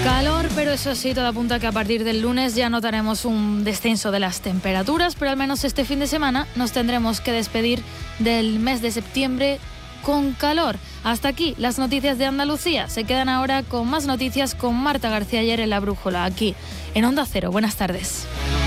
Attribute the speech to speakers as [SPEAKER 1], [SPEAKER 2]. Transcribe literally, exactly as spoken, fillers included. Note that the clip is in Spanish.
[SPEAKER 1] Calor, pero eso sí, todo apunta a que a partir del lunes ya notaremos un descenso de las temperaturas, pero al menos este fin de semana nos tendremos que despedir del mes de septiembre con calor. Hasta aquí las noticias de Andalucía. Se quedan ahora con más noticias con Marta García ayer en La Brújula, aquí en Onda Cero. Buenas tardes.